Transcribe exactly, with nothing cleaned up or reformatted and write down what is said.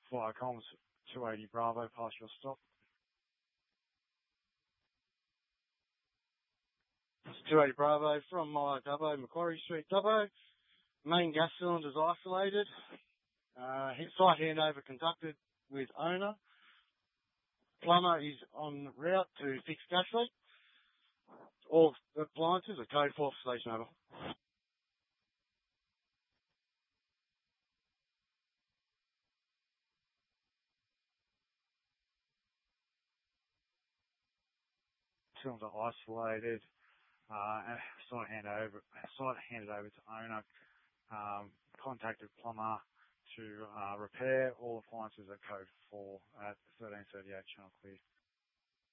Fly comms two eighty Bravo, pass your stop. two eighty Bravo from my Dubbo, Macquarie Street, Dubbo. Main gas cylinders isolated. Uh, site handover conducted with owner. Plumber is en route to fix gas leak. All appliances are code four for station over. Cylinder isolated. Uh, site handover, site handed over to owner. Um, contacted plumber to uh, repair. All appliances are code four at thirteen thirty-eight Channel Clear.